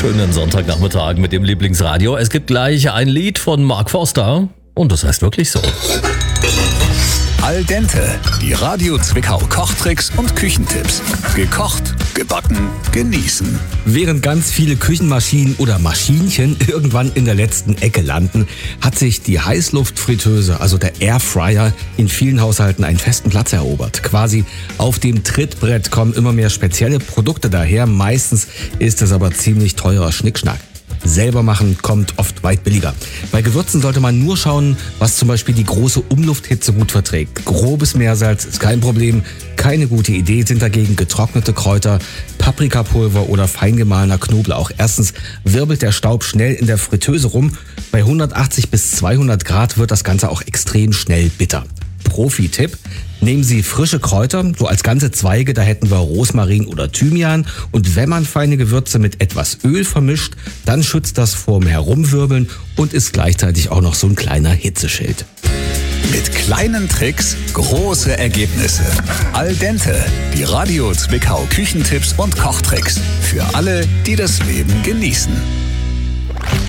schönen Sonntagnachmittag mit dem Lieblingsradio. Es gibt gleich ein Lied von Mark Forster und das heißt wirklich so. Al dente, die Radio Zwickau Kochtricks und Küchentipps. Gekocht, gebacken, genießen. Während ganz viele Küchenmaschinen oder Maschinchen irgendwann in der letzten Ecke landen, hat sich die Heißluftfritteuse, also der Airfryer, in vielen Haushalten einen festen Platz erobert. Quasi auf dem Trittbrett kommen immer mehr spezielle Produkte daher. Meistens ist es aber ziemlich teurer Schnickschnack. Selber machen kommt oft weit billiger. Bei Gewürzen sollte man nur schauen, was zum Beispiel die große Umlufthitze gut verträgt. Grobes Meersalz ist kein Problem. Keine gute Idee sind dagegen getrocknete Kräuter, Paprikapulver oder fein gemahlener Knoblauch. Erstens wirbelt der Staub schnell in der Fritteuse rum. Bei 180 bis 200 Grad wird das Ganze auch extrem schnell bitter. Profi-Tipp: Nehmen Sie frische Kräuter, so als ganze Zweige, da hätten wir Rosmarin oder Thymian. Und wenn man feine Gewürze mit etwas Öl vermischt, dann schützt das vorm Herumwirbeln und ist gleichzeitig auch noch so ein kleiner Hitzeschild. Mit kleinen Tricks große Ergebnisse. Al dente, die Radio Zwickau Küchentipps und Kochtricks. Für alle, die das Leben genießen.